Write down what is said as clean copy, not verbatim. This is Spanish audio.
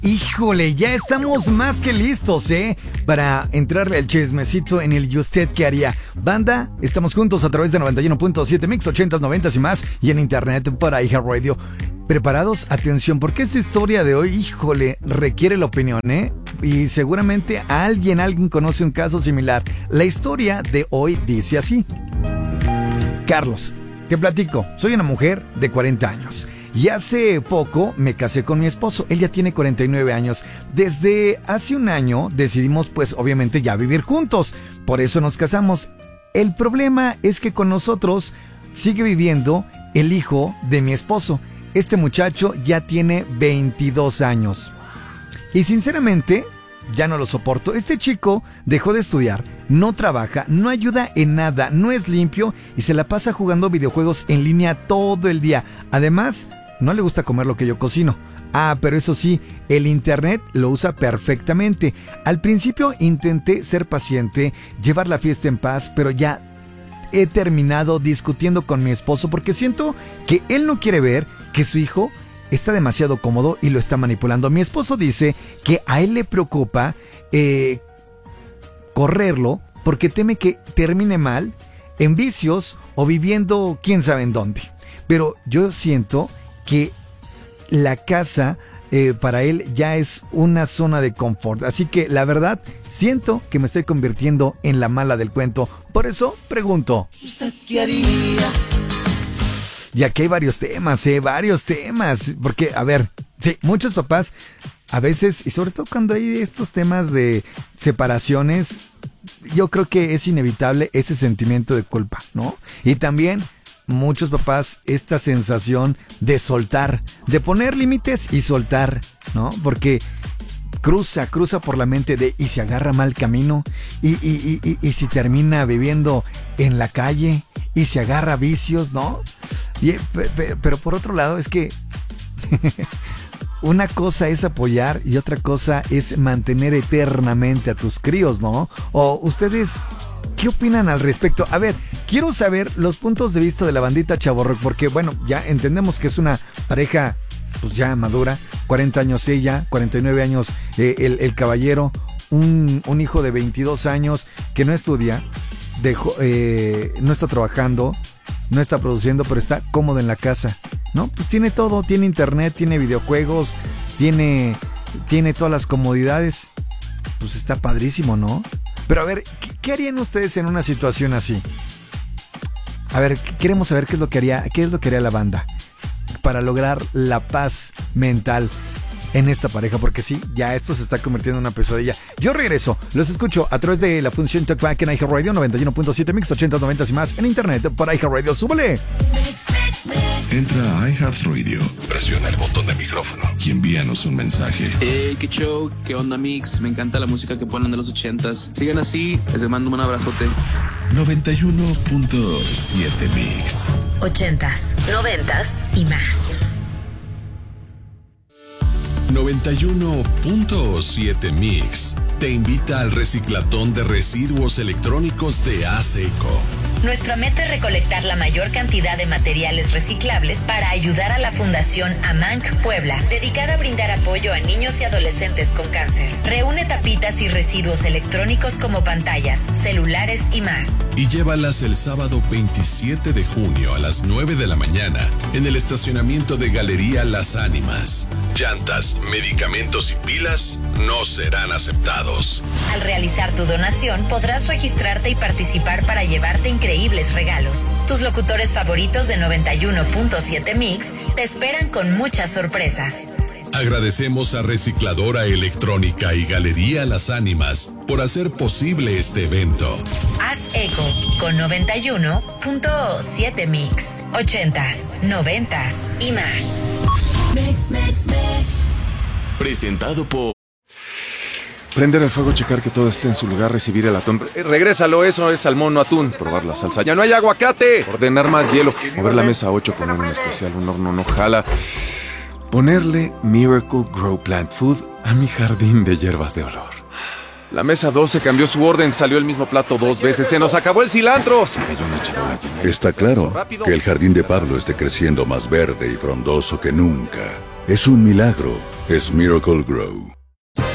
Híjole, ya estamos más que listos, para entrarle al chismecito en el ¿y usted qué haría? Banda, estamos juntos a través de 91.7 Mix, 80s, 90s y más, y en internet por iHeartRadio. ¿Preparados? Atención, porque esta historia de hoy, híjole, requiere la opinión, y seguramente alguien conoce un caso similar. La historia de hoy dice así. Carlos, te platico, soy una mujer de 40 años. Y hace poco me casé con mi esposo, él ya tiene 49 años. Desde hace un año decidimos pues obviamente ya vivir juntos, por eso nos casamos. El problema es que con nosotros sigue viviendo el hijo de mi esposo. Este muchacho ya tiene 22 años. Y sinceramente ya no lo soporto. Este chico dejó de estudiar, no trabaja, no ayuda en nada, no es limpio y se la pasa jugando videojuegos en línea todo el día. Además, no le gusta comer lo que yo cocino. Pero eso sí, el internet lo usa perfectamente. Al principio intenté ser paciente, llevar la fiesta en paz, pero ya he terminado discutiendo con mi esposo porque siento que él no quiere ver que su hijo está demasiado cómodo y lo está manipulando. Mi esposo dice que a él le preocupa correrlo porque teme que termine mal en vicios o viviendo quién sabe en dónde. Pero yo siento que la casa para él ya es una zona de confort. Así que la verdad, siento que me estoy convirtiendo en la mala del cuento. Por eso pregunto, ¿usted qué haría? Y aquí hay varios temas, porque, a ver, sí, muchos papás a veces, y sobre todo cuando hay estos temas de separaciones, yo creo que es inevitable ese sentimiento de culpa, ¿no? Y también muchos papás esta sensación de soltar, de poner límites y soltar, ¿no? Porque cruza por la mente de y se agarra mal camino y si termina viviendo en la calle y se agarra vicios, ¿no? Pero por otro lado es que una cosa es apoyar y otra cosa es mantener eternamente a tus críos, ¿no? O ustedes, ¿qué opinan al respecto? A ver, quiero saber los puntos de vista de la bandita Chavorrock, porque bueno, ya entendemos que es una pareja pues ya madura, 40 años ella, 49 años el caballero, un hijo de 22 años que no estudia, no está trabajando, no está produciendo, pero está cómodo en la casa, ¿no? Pues tiene todo, tiene internet, tiene videojuegos, tiene todas las comodidades, pues está padrísimo, ¿no? Pero a ver, ¿qué harían ustedes en una situación así? A ver, queremos saber qué es lo que haría la banda para lograr la paz mental en esta pareja, porque sí, ya esto se está convirtiendo en una pesadilla. Yo regreso, los escucho a través de la función Talkback en iHeartRadio 91.7 Mix, 80s, 90s y más en internet para iHeartRadio. ¡Súbele! Entra a iHeartRadio, presiona el botón de micrófono y envíanos un mensaje. Qué show, qué onda Mix, me encanta la música que ponen de los 80s. Sigan así, les mando un abrazote. 91.7 Mix. 80s, 90s y más. 91.7 Mix te invita al reciclatón de residuos electrónicos de ASECO. Nuestra meta es recolectar la mayor cantidad de materiales reciclables para ayudar a la Fundación AMANC Puebla, dedicada a brindar apoyo a niños y adolescentes con cáncer. Reúne tapitas y residuos electrónicos como pantallas, celulares y más. Y llévalas el sábado 27 de junio a las 9 de la mañana en el estacionamiento de Galería Las Ánimas. Llantas, medicamentos y pilas no serán aceptados. Al realizar tu donación, podrás registrarte y participar para llevarte increíbles regalos. Tus locutores favoritos de 91.7 Mix te esperan con muchas sorpresas. Agradecemos a Recicladora Electrónica y Galería Las Ánimas por hacer posible este evento. Haz eco con 91.7 Mix, 80s, 90s y más. Mix. Presentado por... Prender el fuego, checar que todo esté en su lugar, recibir el atún. Regrésalo, eso es salmón, no atún. Probar la salsa. ¡Ya no hay aguacate! Ordenar más hielo. Mover la mesa 8, poner un especial, un horno no jala. Ponerle Miracle Grow Plant Food a mi jardín de hierbas de olor. La mesa 12 cambió su orden, salió el mismo plato 2 veces. ¡Se nos acabó el cilantro! Se cayó una charola llena. Está claro que el jardín de Pablo esté creciendo más verde y frondoso que nunca. Es un milagro. Es Miracle Grow.